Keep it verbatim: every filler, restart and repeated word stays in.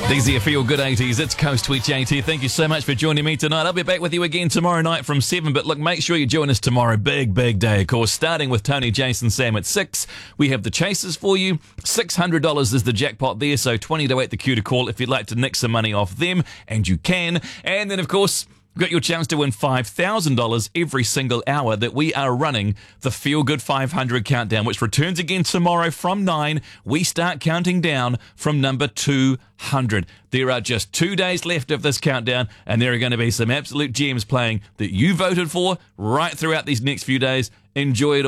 These are your Feel Good eighties. It's Coast Twitch eighty. Thank you so much for joining me tonight. I'll be back with you again tomorrow night from seven. But look, make sure you join us tomorrow. Big, big day, of course. Starting with Tony, Jason, Sam at six. We have the chasers for you. six hundred dollars is the jackpot there. So twenty to eight the cue to call if you'd like to nick some money off them. And you can. And then, of course, got your chance to win five thousand dollars every single hour that we are running the Feel Good five hundred countdown, which returns again tomorrow from nine. We start counting down from number two hundred. There are just two days left of this countdown, and there are going to be some absolute gems playing that you voted for right throughout these next few days. Enjoy it.